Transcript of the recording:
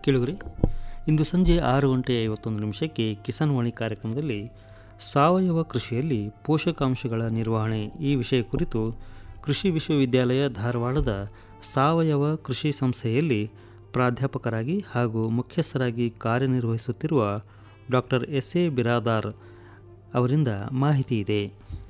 ಕೇಳುಗರೆ, ಇಂದು ಸಂಜೆ 6:51 ಕಿಸಾನ್ ವಾಣಿ ಕಾರ್ಯಕ್ರಮದಲ್ಲಿ ಸಾವಯವ ಕೃಷಿಯಲ್ಲಿ ಪೋಷಕಾಂಶಗಳ ನಿರ್ವಹಣೆ ಈ ವಿಷಯ ಕುರಿತು ಕೃಷಿ ವಿಶ್ವವಿದ್ಯಾಲಯ ಧಾರವಾಡದ ಸಾವಯವ ಕೃಷಿ ಸಂಸ್ಥೆಯಲ್ಲಿ ಪ್ರಾಧ್ಯಾಪಕರಾಗಿ ಹಾಗೂ ಮುಖ್ಯಸ್ಥರಾಗಿ ಕಾರ್ಯನಿರ್ವಹಿಸುತ್ತಿರುವ ಡಾಕ್ಟರ್ ಎಸ್ ಎ ಬಿರಾದಾರ್ ಅವರಿಂದ ಮಾಹಿತಿ ಇದೆ.